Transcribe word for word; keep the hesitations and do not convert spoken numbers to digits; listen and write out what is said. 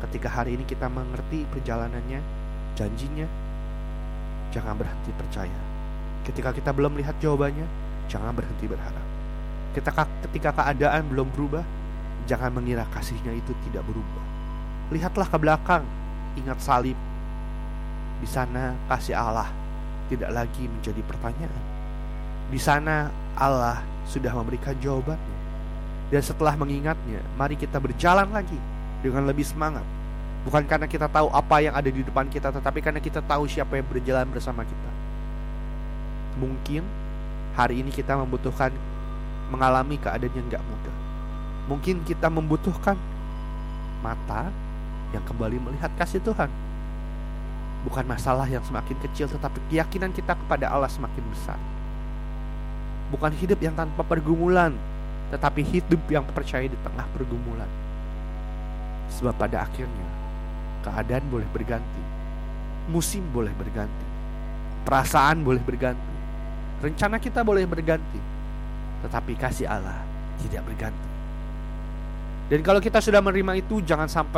Ketika hari ini kita mengerti perjalanannya, janjinya, jangan berhenti percaya. Ketika kita belum lihat jawabannya, jangan berhenti berharap. Ketika, ketika keadaan belum berubah, jangan mengira kasihnya itu tidak berubah. Lihatlah ke belakang, ingat salib. Di sana kasih Allah tidak lagi menjadi pertanyaan. Di sana Allah sudah memberikan jawabannya. Dan setelah mengingatnya, mari kita berjalan lagi dengan lebih semangat. Bukan karena kita tahu apa yang ada di depan kita, tetapi karena kita tahu siapa yang berjalan bersama kita. Mungkin hari ini kita membutuhkan mengalami keadaan yang gak mudah. Mungkin kita membutuhkan mata yang kembali melihat kasih Tuhan. Bukan masalah yang semakin kecil, tetapi keyakinan kita kepada Allah semakin besar. Bukan hidup yang tanpa pergumulan, tetapi hidup yang percaya di tengah pergumulan. Sebab pada akhirnya keadaan boleh berganti, musim boleh berganti, perasaan boleh berganti, rencana kita boleh berganti, tetapi kasih Allah tidak berganti. Dan kalau kita sudah menerima itu, jangan sampai